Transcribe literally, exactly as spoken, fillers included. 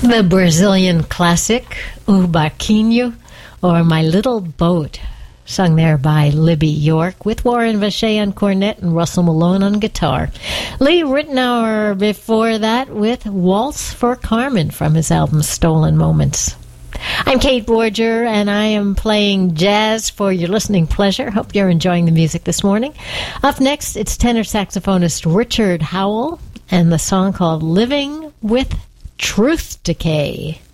The Brazilian classic, O Barquinho, or My Little Boat, sung there by Libby York, with Warren Vacher on cornet and Russell Malone on guitar. Lee Ritenour before that with Waltz for Carmen from his album Stolen Moments. I'm Kate Borger, and I am playing jazz for your listening pleasure. Hope you're enjoying the music this morning. Up next, it's tenor saxophonist Richard Howell and the song called Living with Truth Decay.